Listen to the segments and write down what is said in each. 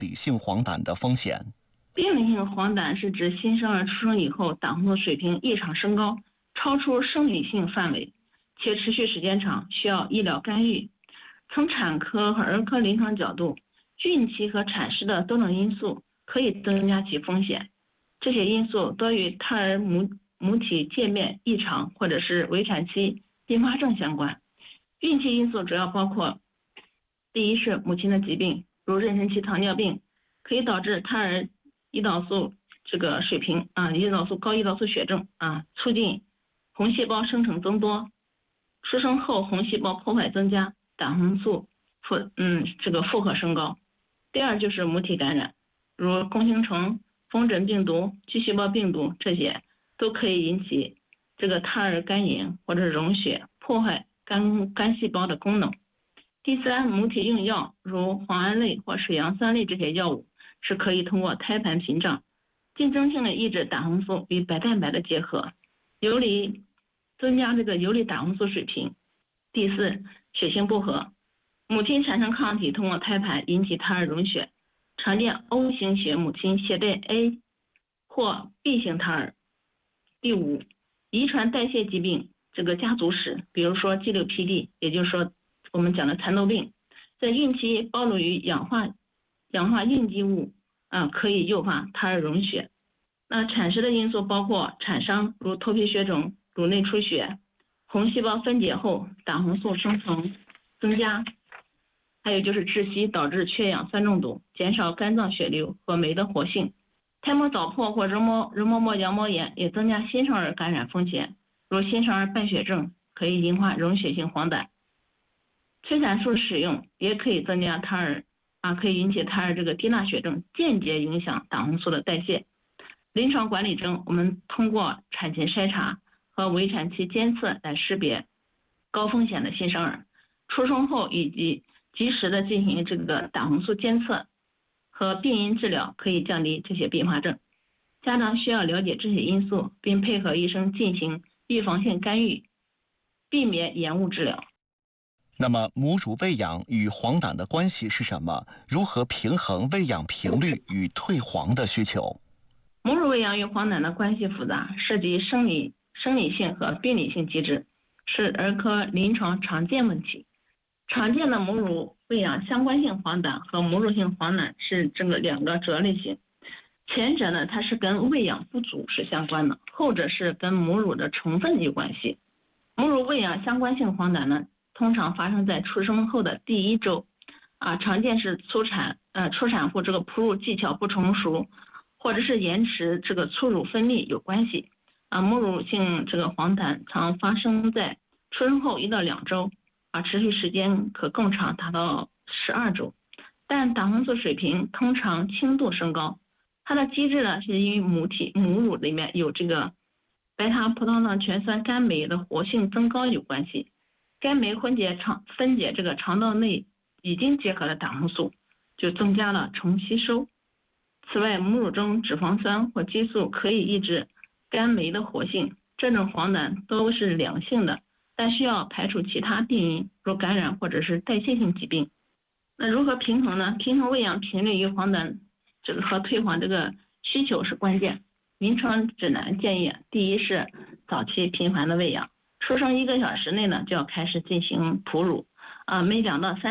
理性黄疸的风险。 病理性黄疸是指新生儿出生以后胆红素水平异常升高，超出生理性范围，且持续时间长，需要医疗干预。从产科和儿科临床角度，孕期和产时的多种因素可以增加其风险。这些因素多与胎儿母体界面异常或者是围产期并发症相关。孕期因素主要包括：第一是母亲的疾病，如妊娠期糖尿病，可以导致胎儿胰岛素水平高胰岛素血症促进红细胞生成增多，出生后红细胞破坏增加，胆红素负荷升高。第二就是母体感染，如弓形虫、风疹病毒、巨细胞病毒，这些都可以引起胎儿肝炎或者溶血，破坏肝细胞的功能。第三，母体用药，如磺胺类或水杨酸类这些药物，是可以通过胎盘屏障竞争性的抑制胆红素与白蛋白的结合，有利增加游离胆红素水平。第四，血型不合，母亲产生抗体通过胎盘引起胎儿溶血，常见 O 型血母亲携带 A 或 B 型胎儿。第五，遗传代谢疾病家族史，比如说 G6PD， 也就是说我们讲的蚕豆病，在孕期暴露于氧化应激物可以诱发胎儿溶血。那产时的因素包括产伤，如头皮血肿、乳内出血，红细胞分解后胆红素生成增加，还有就是窒息导致缺氧酸中毒，减少肝脏血流和酶的活性。胎膜早破或容嬷膜羊膜炎也增加新生儿感染风险，如新生儿败血症可以引发溶血性黄疸。催产素使用也可以增加可以引起胎儿低钠血症，间接影响胆红素的代谢。临床管理中，我们通过产前筛查和围产期监测来识别高风险的新生儿，出生后以及及时的进行胆红素监测和病因治疗，可以降低这些并发症。家长需要了解这些因素，并配合医生进行预防性干预，避免延误治疗。 那么母乳喂养与黄疸的关系是什么？如何平衡喂养频率与退黄的需求？ 母乳喂养与黄疸的关系复杂，涉及生理性和病理性机制，是儿科临床常见问题。常见的母乳喂养相关性黄疸和母乳性黄疸是两个主要类型。前者呢，它是跟喂养不足是相关的，后者是跟母乳的成分有关系。母乳喂养相关性黄疸呢，通常发生在出生后的第1周，常见是出产妇哺乳技巧不成熟，或者是延迟促乳分泌有关系。母乳性黄疸常发生在出生后1到2周，持续时间可更长，达到12周。但胆红素水平通常轻度升高，它的机制呢是因为母乳里面有白塔葡萄糖醛酸苷酶的活性增高有关系。苷酶分解肠道内已经结合的胆红素，就增加了重吸收。此外，母乳中脂肪酸或激素可以抑制苷酶的活性。这种黄疸都是良性的，但需要排除其他病因，如感染或者是代谢性疾病。那如何平衡呢？平衡喂养频率与黄疸和退黄需求是关键。临床指南建议，第一是早期频繁的喂养，出生1个小时内呢就要开始进行哺乳，每2到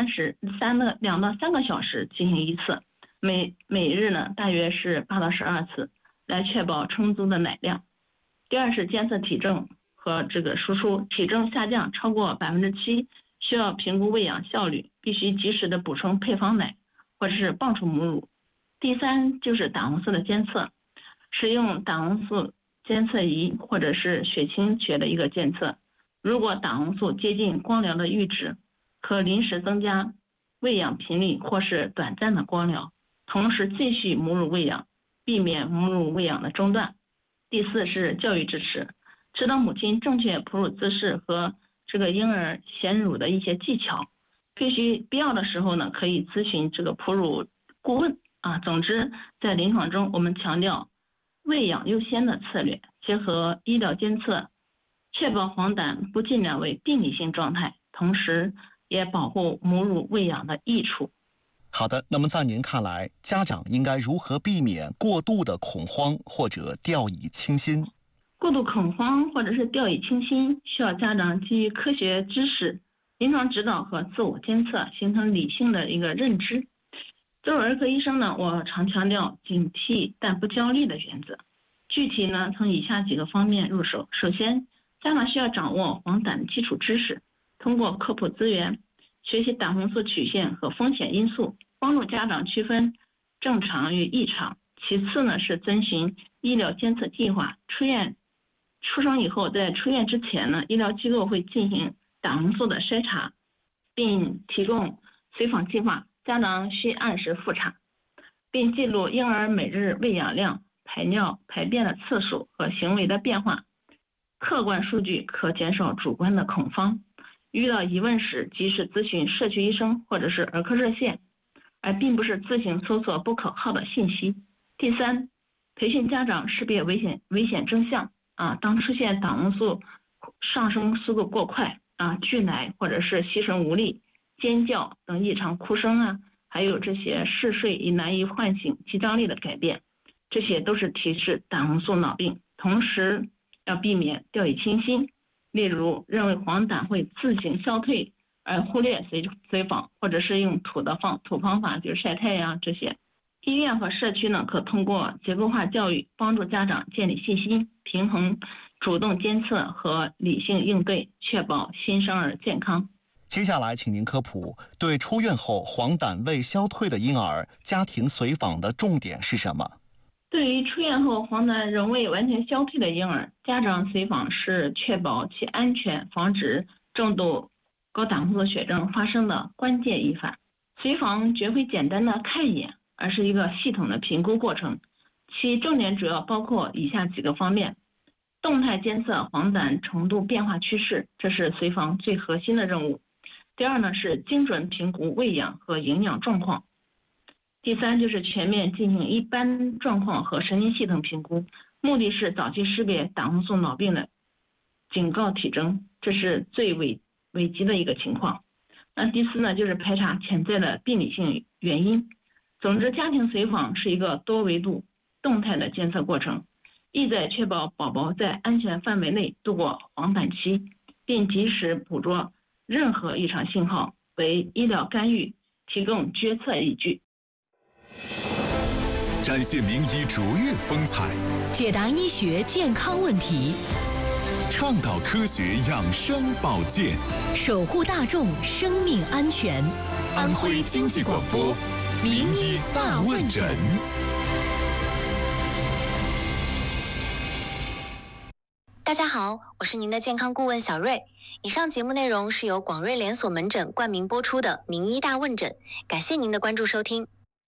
3个小时进行1次，每日呢大约是8到12次，来确保充足的奶量。第二是监测体重和输出，体重下降超过7%，需要评估喂养效率，必须及时的补充配方奶或者是棒储母乳。第三就是胆红素的监测，使用胆红素监测仪或者是血清学的一个监测。如果胆红素接近光疗的阈值，可临时增加喂养频率或是短暂的光疗，同时继续母乳喂养，避免母乳喂养的中断。第四是教育支持，指导母亲正确哺乳姿势和婴儿衔乳的一些技巧，必要的时候呢，可以咨询哺乳顾问总之，在临床中，我们强调喂养优先的策略，结合医疗监测，确保黄疸不进展为病理性状态，同时也保护母乳喂养的益处。 好的，那么在您看来，家长应该如何避免过度的恐慌或者掉以轻心？ 过度恐慌或者是掉以轻心，需要家长基于科学知识、临床指导和自我监测，形成理性的一个认知。作为儿科医生呢，我常强调警惕但不焦虑的原则。具体呢，从以下几个方面入手。首先，家长需要掌握黄疸基础知识，通过科普资源学习胆红素曲线和风险因素，帮助家长区分正常与异常。其次呢，是遵循医疗监测计划，出生以后，在出院之前呢，医疗机构会进行胆红素的筛查，并提供随访计划，家长需按时复查，并记录婴儿每日喂养量、排尿、排便的次数和行为的变化。客观数据可减少主观的恐慌。遇到疑问时，及时咨询社区医生或者是儿科热线，而并不是自行搜索不可靠的信息。第三，培训家长识别危险征象当出现胆红素上升速度过快拒奶或者是吸吮无力、尖叫等异常哭声还有这些嗜睡以难以唤醒肌张力的改变，这些都是提示胆红素脑病。同时要避免掉以轻心，例如认为黄疸会自行消退而忽略随访，或者是用土方法，就是晒太阳这些。医院和社区呢，可通过结构化教育帮助家长建立信心，平衡主动监测和理性应对，确保新生儿健康。 接下来请您科普，对出院后黄疸未消退的婴儿，家庭随访的重点是什么？ 对于出院后黄疸仍未完全消退的婴儿，家长随访是确保其安全，防止重度高胆红素血症发生的关键一环。随访绝非简单的看一眼，而是一个系统的评估过程，其重点主要包括以下几个方面：动态监测黄疸程度变化趋势，这是随访最核心的任务。第二呢，是精准评估喂养和营养状况。第三，就是全面进行一般状况和神经系统评估，目的是早期识别胆红素脑病的警告体征，这是最危急的一个情况。那第四呢，就是排查潜在的病理性原因。总之，家庭随访是一个多维度动态的监测过程，意在确保宝宝在安全范围内度过黄疸期，并及时捕捉任何异常信号，为医疗干预提供决策依据。 展现名医卓越风采， 解答医学健康问题， 倡导科学养生保健， 守护大众生命安全。 安徽经济广播名医大问诊。 大家好，我是您的健康顾问小瑞。以上节目内容是由广瑞连锁门诊冠名播出的名医大问诊，感谢您的关注收听。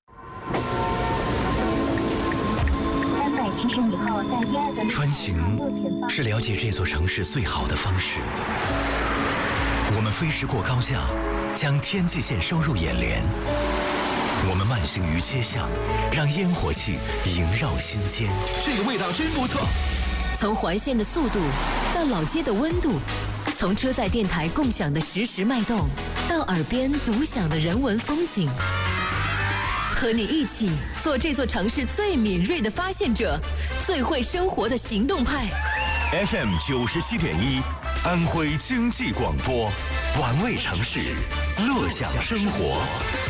穿行是了解这座城市最好的方式。我们飞驰过高架，将天际线收入眼帘。我们慢行于街巷，让烟火气萦绕心间。 这个味道真不错。 从环线的速度到老街的温度，从车载电台共享的实时脉动，到耳边独享的人文风景。和你一起做这座城市最敏锐的发现者，最会生活的行动派。 FM 97.1，安徽经济广播，玩味城市，乐享生活。